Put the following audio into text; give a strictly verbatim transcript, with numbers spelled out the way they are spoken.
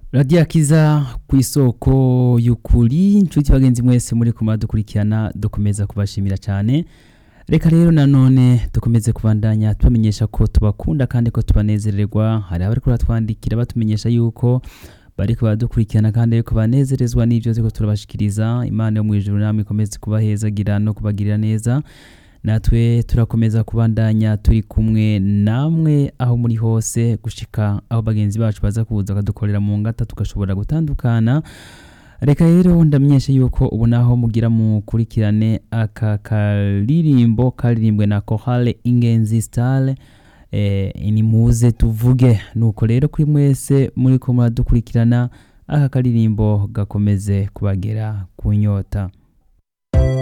Radio Akiza kw'isoko y'ukuri nshuti bagenzi mwese muri kumara dukurikirana dukomeza kubashimira cyane. Reka rero nanone dukomeze kubandanya tubamenyesha ko tubakunda kandi ko tubanezererwa. Hari abari kuratwandikira batumenyesha yuko bari kubadukurikirana kandi yuko banezerezwa n'ivyo ziko turabashikiriza. Imana yo mu ijuru namwe ikomeze kubahezagira no kubagirira neza. Natwe turakomeza kubandanya turi kumwe namwe aho muri hose gushika aho bagenzi bacu baza kuza kadukorera mu ngata tugashobora gutandukana. Reka rero ndamenyeshe yuko ubu naho mugira mukurikirane aka karirimbo karirimbwe na Chorale Ingenzi Star eh ini muze tuvuge. Nuko rero kuri mwese muri ko muradukurikirana aka karirimbo gakomeze kubagera kunyota.